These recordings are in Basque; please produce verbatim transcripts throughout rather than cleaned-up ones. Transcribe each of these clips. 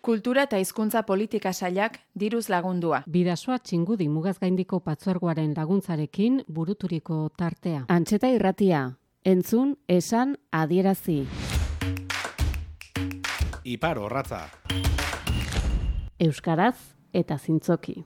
Kultura eta hizkuntza politika sailak diruz lagundua. Bidasoa Txingudi Mugazgaindiko Patzuergoaren laguntzarekin buruturiko tartea. Antxeta irratia, entzun, esan, adierazi. Ipar Orratza. Euskaraz eta zintzoki.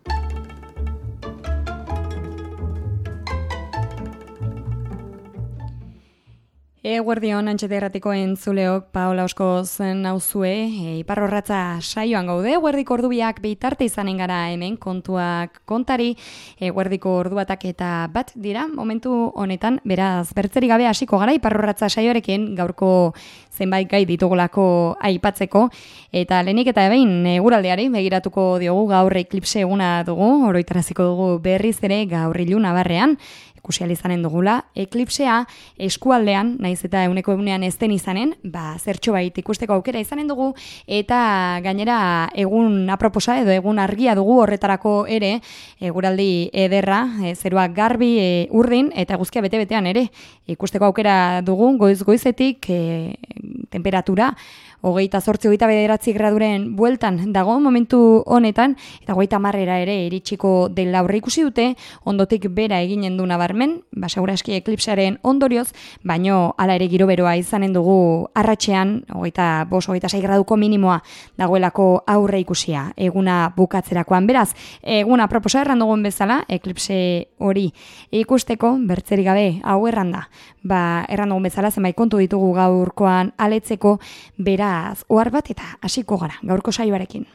Eguerdion Antxeta irratiko entzuleok, Paola Oskoz nauzue, e, Ipar Orratza saioan gaude, eguerdiko ordubiak bitarte izanen gara hemen kontuak kontari, eguerdiko orduatak eta bat dira, momentu honetan, beraz, bertzerik gabe hasiko gara Ipar Orratza saioarekin gaurko zenbait gai ditugulako aipatzeko, eta lehenik eta behin eguraldiari begiratuko diogu gaur eklipse eguna dugu, oroitaraziko dugu berriz ere gaur ilun nabarrean, ikusi izanen dugula, eklipsea eskualdean, naiz eta euneko egunean ez den izanen, ba, zertxo bait ikusteko aukera izanen dugu, eta gainera egun aproposa edo egun argia dugu horretarako ere, eguraldi ederra, e, zerua garbi e, urdin, eta eguzkia bete-betean ere, ikusteko aukera dugu, goiz-goizetik, e, temperatura, hogeita zortzi, hogeita bederatzi graduren bueltan dago momentu honetan, eta hogeita marrera ere iritsiko dela aurre ikusi dute, ondotik bera eginen du nabarmen, ba, seguraski eklipsearen ondorioz, baino hala ere giro beroa izanen dugu arratsean, hogeita bost, hogeita sei graduko minimoa dagoelako aurre ikusia, eguna bukatzerakoan. Beraz, eguna proposa erran dugun bezala, eklipse hori ikusteko, bertzerik gabe, hau erranda, ba, erran dugun bezala, zenbait kontu ditugu gaurkoan aletzeko, bera ohar bat eta hasiko gara gaurko saioarekin.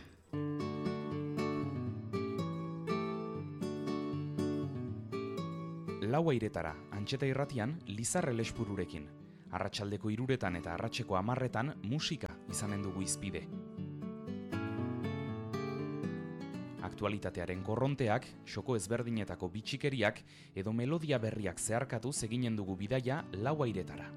Lau airetara, Antxeta irratian, Lizar Elespururekin. Arratsaldeko hiruretan eta arratseko hamarretan musika izanen dugu izpide. Aktualitatearen korronteak, xoko ezberdinetako bitxikeriak edo melodia berriak zeharkatuz eginen dugu bidaia lau airetara.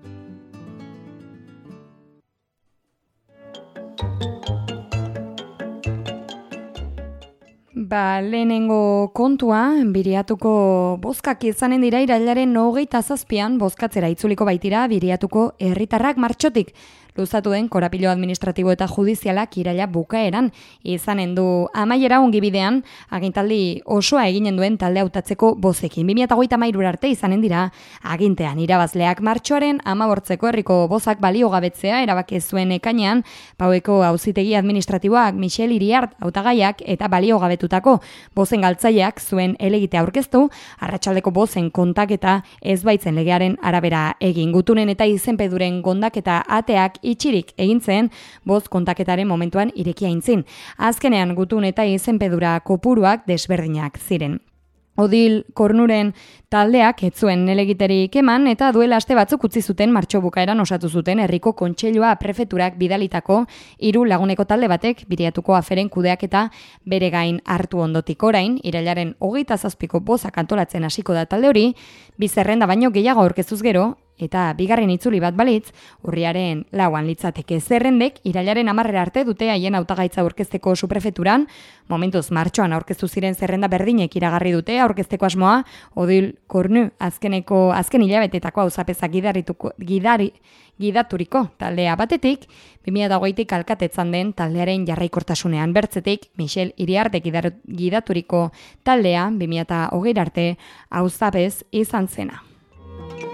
Ba, lehenengo kontua, Biriatuko bozkak izanen dira irailaren hogeita zazpian bozkatzera itzuliko baitira Biriatuko herritarrak martxotik. Luzatu den korapilo administratibo eta judizialak iraila bukaeran izanen du amaiera ongibidean agintaldi osoa eginen duen talde hautatzeko bozekin. bi mila hogeita hamairu arte izanen dira agintean irabazleak martxoaren hamabortzeko herriko bozak baliogabetzea erabaki zuen ekainean Paueko auzitegi administratiboak Michel Iriart hautagaiak eta baliogabetutako bozen galtzaileak zuen helegite aurkeztu, arratsaldeko bozen kontaketa ez baitzen legearen arabera egin. Gutunen eta izenpeduren gondaketa ateak itxirik egin zen, boz kontaketaren momentuan irekia intzin. Azkenean gutun eta izenpedura kopuruak desberdinak ziren. Odil Kornuren taldeak ez zuen helegiterik eman eta duela aste batzuk utzi zuten martxo bukaeran osatu zuten herriko kontseilua prefeturak bidalitako hiru laguneko talde batek Biriatuko aferen kudeaketa bere gain hartu ondotik. Orain, irailaren hogeita zazpiko bozak antolatzen hasiko da talde hori, bi zerrenda baino gehiago aurkeztuz gero, eta bigarren itzuli bat balitz, urriaren lauan litzateke. Zerrendek, irailaren hamarrera arte dute haien hautagaitza aurkezteko suprefeturan, momentuz martxoan aurkeztu ziren zerrenda berdinek iragarri dute aurkezteko asmoa, Odil Kornu azkeneko azken hilabetetako auzapeza gidarituko gidari gidaturiko taldea batetik, bi mila hogeitik alkatetzan den taldearen jarraikortasunean bertzetik, Michel Iriarte gidaturiko taldea bi mila hogei arte auzapez izan zena.